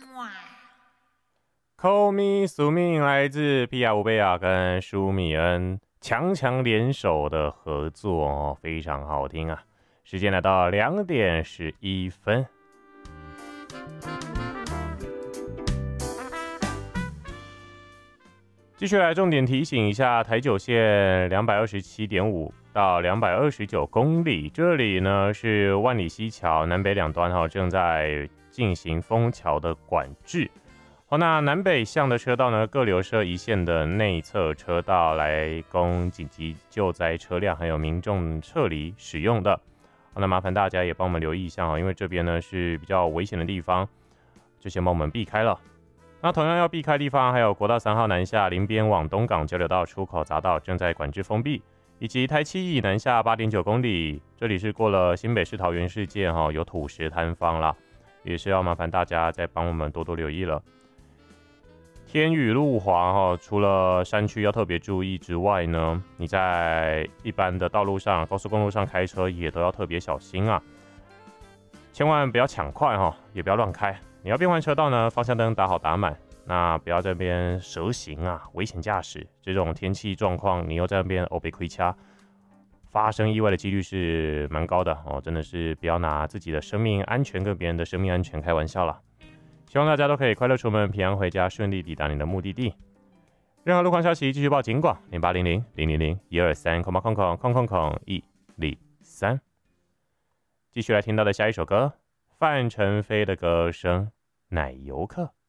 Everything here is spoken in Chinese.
Call Me 宿命来自皮亚乌贝亚跟舒米恩强联手的合作哦，非常好听啊！时间来到2:11。继续来重点提醒一下，台九线227.5到229公里，这里呢是万里溪桥南北两端正在进行封桥的管制。好，那南北向的车道呢，各留设一线的内侧车道来供紧急救灾车辆还有民众撤离使用的。好，那麻烦大家也帮我们留意一下，因为这边呢是比较危险的地方，就先帮我们避开了。那同样要避开地方，还有国道3号南下林边往东港交流道出口匝道正在管制封闭，以及台7乙南下8.9公里，这里是过了新北市桃园市界有土石坍方啦，也是要麻烦大家再帮我们多多留意了。天雨路滑除了山区要特别注意之外呢，你在一般的道路上、高速公路上开车也都要特别小心啊！千万不要抢快也不要乱开。你要变换车道呢，方向灯打好打满，那不要在那边蛇行啊，危险驾驶。这种天气状况，你又在那边被亏掐，发生意外的几率是蛮高的哦，真的是不要拿自己的生命安全跟别人的生命安全开玩笑啦。希望大家都可以快乐出门，平安回家，顺利抵达你的目的地。任何路况消息继续报警广0800-000-123，123。继续来听到的下一首歌，范丞飞的歌声《奶油客》。